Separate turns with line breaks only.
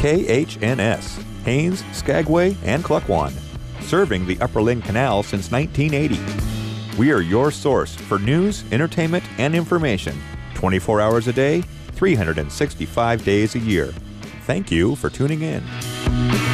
KHNS, Haines, Skagway, and Klukwan, serving the Upper Lynn Canal since 1980. We are your source for news, entertainment, and information 24 hours a day, 365 days a year. Thank you for tuning in.